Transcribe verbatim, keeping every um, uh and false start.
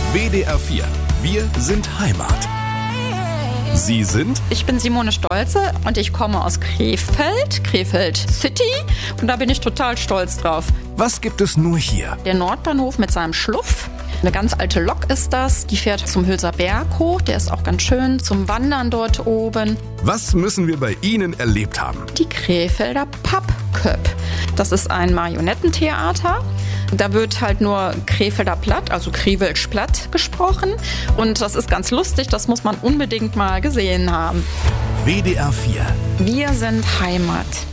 W D R vier. Wir sind Heimat. Sie sind? Ich bin Simone Stolze und ich komme aus Krefeld, Krefeld City, und da bin ich total stolz drauf. Was gibt es nur hier? Der Nordbahnhof mit seinem Schluff. Eine ganz alte Lok ist das, die fährt zum Hülser Berg hoch, der ist auch ganz schön zum Wandern dort oben. Was müssen wir bei Ihnen erlebt haben? Die Krefelder Pappköpp. Das ist ein Marionettentheater. Da wird halt nur Krefelder Platt, also Krivelsch Platt gesprochen. Und das ist ganz lustig, das muss man unbedingt mal gesehen haben. W D R vier. Wir sind Heimat.